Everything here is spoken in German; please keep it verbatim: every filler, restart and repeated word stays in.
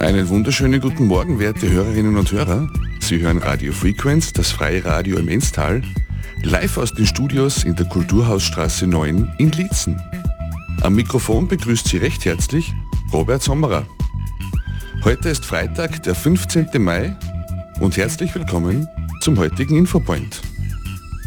Einen wunderschönen guten Morgen, werte Hörerinnen und Hörer. Sie hören Radio Frequenz, das freie Radio im Enztal, live aus den Studios in der Kulturhausstraße neun in Liezen. Am Mikrofon begrüßt Sie recht herzlich Robert Sommerer. Heute ist Freitag, der fünfzehnten Mai und herzlich willkommen zum heutigen Infopoint.